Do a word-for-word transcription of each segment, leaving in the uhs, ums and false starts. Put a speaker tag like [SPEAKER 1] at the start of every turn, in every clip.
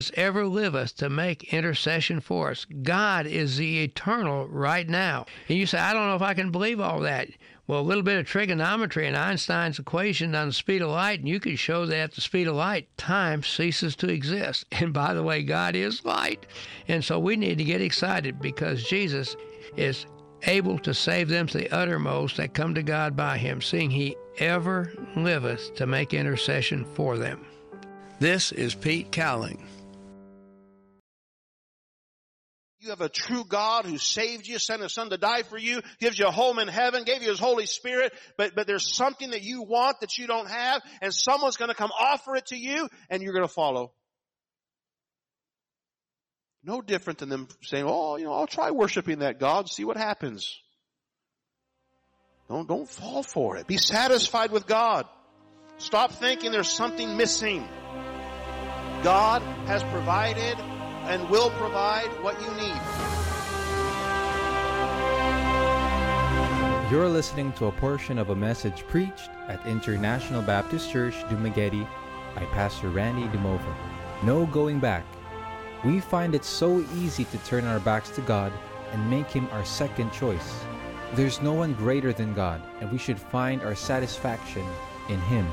[SPEAKER 1] ever liveth to make intercession for us. God is the eternal right now. And you say, I don't know if I can believe all that. Well, a little bit of trigonometry and Einstein's equation on the speed of light, and you can show that at the speed of light, time ceases to exist. And by the way, God is light. And so we need to get excited because Jesus is able to save them to the uttermost that come to God by him, seeing he ever liveth to make intercession for them. This is Pete Cowling.
[SPEAKER 2] You have a true God who saved you, sent his son to die for you, gives you a home in heaven, gave you his Holy Spirit, but, but there's something that you want that you don't have, and someone's going to come offer it to you, and you're going to follow. No different than them saying, oh, you know, I'll try worshiping that God, see what happens. Don't, don't fall for it. Be satisfied with God. Stop thinking there's something missing. God has provided and will provide what you need.
[SPEAKER 3] You're listening to a portion of a message preached at International Baptist Church, Dumaguete by Pastor Randy DeMova. No going back. We find it so easy to turn our backs to God and make him our second choice. There's no one greater than God, and we should find our satisfaction in him.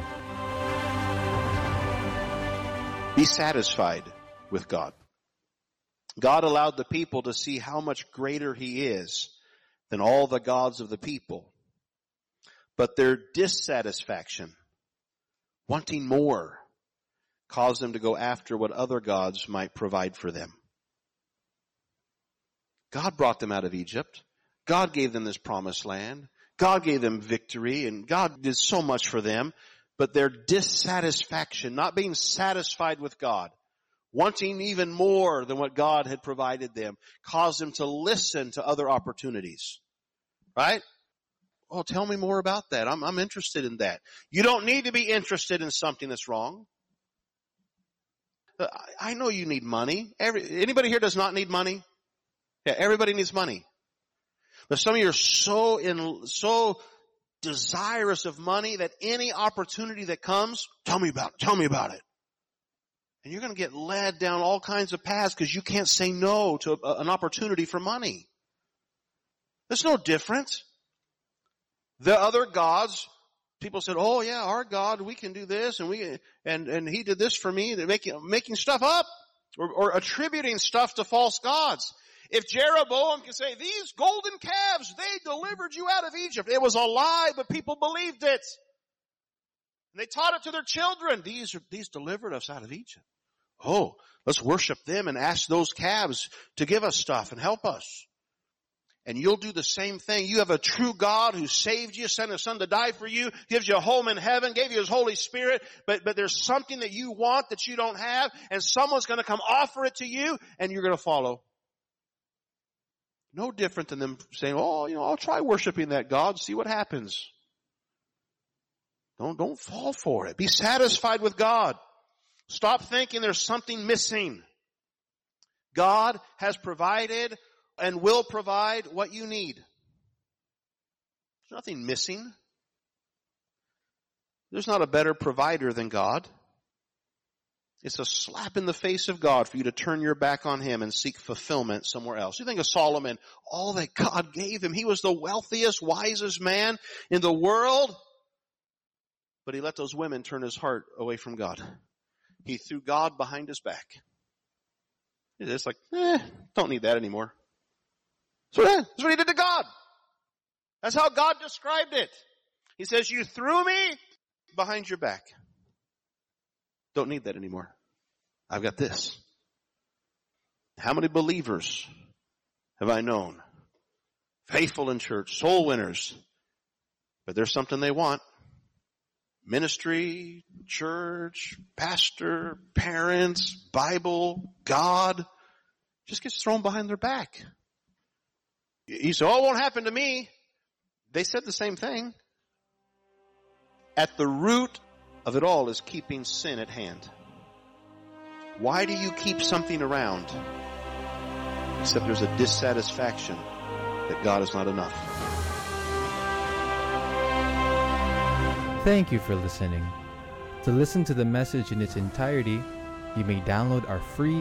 [SPEAKER 2] Be satisfied with God. God allowed the people to see how much greater he is than all the gods of the people. But their dissatisfaction, wanting more, caused them to go after what other gods might provide for them. God brought them out of Egypt. God gave them this promised land. God gave them victory, and God did so much for them. But their dissatisfaction, not being satisfied with God, wanting even more than what God had provided them, caused them to listen to other opportunities. Right? Oh, tell me more about that. I'm, I'm interested in that. You don't need to be interested in something that's wrong. I know you need money. Every, anybody here does not need money? Yeah, everybody needs money. But some of you are so in, so desirous of money that any opportunity that comes, tell me about it, tell me about it. And you're going to get led down all kinds of paths because you can't say no to a, an opportunity for money. There's no difference. The other gods, people said, oh yeah, our God, we can do this, and we and and he did this for me. They're making making stuff up or, or attributing stuff to false gods. If Jeroboam can say, these golden calves, they delivered you out of Egypt. It was a lie, but people believed it. And they taught it to their children. These are, these delivered us out of Egypt. Oh, let's worship them and ask those calves to give us stuff and help us. And you'll do the same thing. You have a true God who saved you, sent his son to die for you, gives you a home in heaven, gave you his Holy Spirit, but, but there's something that you want that you don't have, and someone's going to come offer it to you, and you're going to follow. No different than them saying, oh, you know, I'll try worshiping that God, see what happens. Don't, don't fall for it. Be satisfied with God. Stop thinking there's something missing. God has provided and will provide what you need. There's nothing missing. There's not a better provider than God. It's a slap in the face of God for you to turn your back on him and seek fulfillment somewhere else. You think of Solomon, all that God gave him. He was the wealthiest, wisest man in the world. But he let those women turn his heart away from God. He threw God behind his back. It's like, eh, don't need that anymore. So that's what he did to God. That's how God described it. He says, you threw me behind your back. Don't need that anymore. I've got this. How many believers have I known? Faithful in church, soul winners. But there's something they want. Ministry, church, pastor, parents, Bible, God. Just gets thrown behind their back. You say, oh, it won't happen to me. They said the same thing. At the root of it all is keeping sin at hand. Why do you keep something around? Except there's a dissatisfaction that God is not enough.
[SPEAKER 3] Thank you for listening. To listen to the message in its entirety, you may download our free